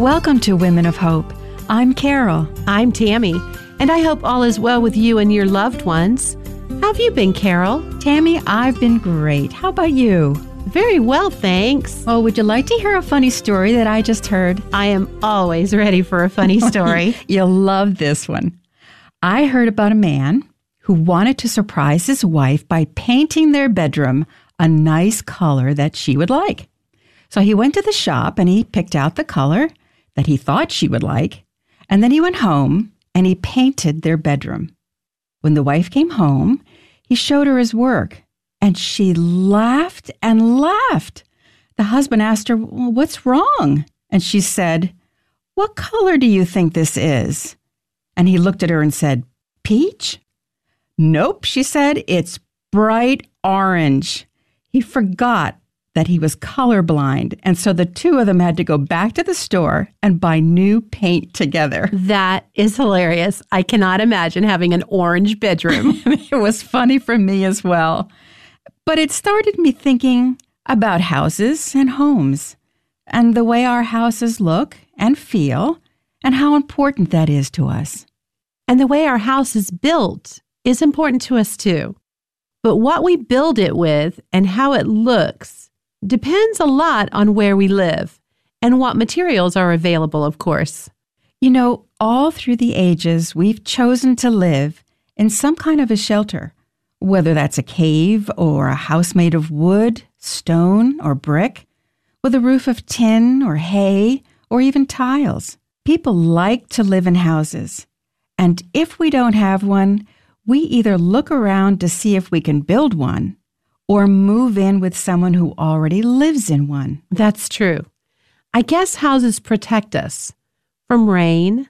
Welcome to Women of Hope. I'm Carol. I'm Tammy, and I hope all is well with you and your loved ones. How have you been, Carol? Tammy, I've been great. How about you? Very well, thanks. Oh, would you like to hear a funny story that I just heard? I am always ready for a funny story. You'll love this one. I heard about a man who wanted to surprise his wife by painting their bedroom a nice color that she would like. So he went to the shop and he picked out the color that he thought she would like, and then he went home and he painted their bedroom. When the wife came home, he showed her his work, and she laughed and laughed. The husband asked her, "Well, what's wrong?" And she said, "What color do you think this is?" And he looked at her and said, "Peach?" "Nope," she said, "it's bright orange." He forgot that he was colorblind, and so the two of them had to go back to the store and buy new paint together. That is hilarious. I cannot imagine having an orange bedroom. It was funny for me as well. But it started me thinking about houses and homes, and the way our houses look and feel, and how important that is to us. And the way our house is built is important to us too. But what we build it with and how it looks depends a lot on where we live and what materials are available, of course. You know, all through the ages, we've chosen to live in some kind of a shelter, whether that's a cave or a house made of wood, stone, or brick, with a roof of tin or hay or even tiles. People like to live in houses, and if we don't have one, we either look around to see if we can build one or move in with someone who already lives in one. That's true. I guess houses protect us from rain,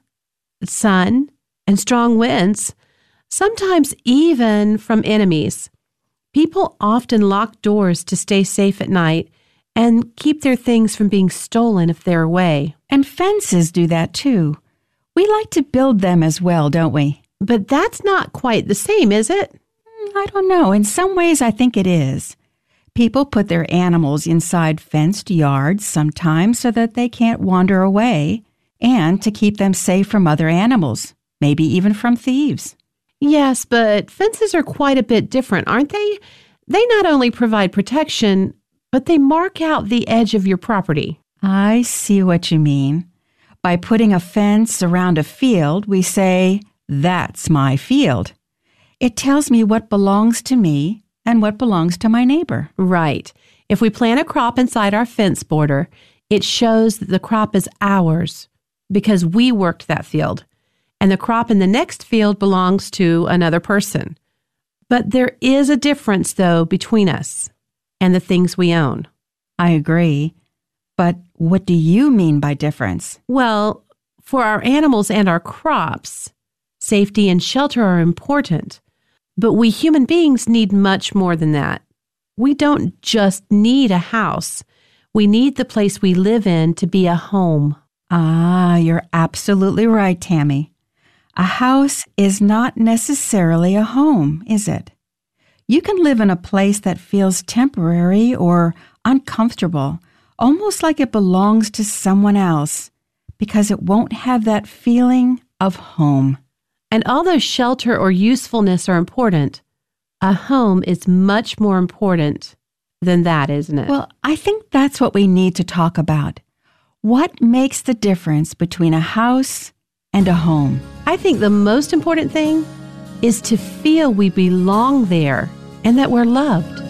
sun, and strong winds, sometimes even from enemies. People often lock doors to stay safe at night and keep their things from being stolen if they're away. And fences do that too. We like to build them as well, don't we? But that's not quite the same, is it? I don't know. In some ways, I think it is. People put their animals inside fenced yards sometimes so that they can't wander away and to keep them safe from other animals, maybe even from thieves. Yes, but fences are quite a bit different, aren't they? They not only provide protection, but they mark out the edge of your property. I see what you mean. By putting a fence around a field, we say, "That's my field." It tells me what belongs to me and what belongs to my neighbor. Right. If we plant a crop inside our fence border, it shows that the crop is ours because we worked that field, and the crop in the next field belongs to another person. But there is a difference, though, between us and the things we own. I agree. But what do you mean by difference? Well, for our animals and our crops, safety and shelter are important. But we human beings need much more than that. We don't just need a house. We need the place we live in to be a home. Ah, you're absolutely right, Tammy. A house is not necessarily a home, is it? You can live in a place that feels temporary or uncomfortable, almost like it belongs to someone else, because it won't have that feeling of home. And although shelter or usefulness are important, a home is much more important than that, isn't it? Well, I think that's what we need to talk about. What makes the difference between a house and a home? I think the most important thing is to feel we belong there and that we're loved.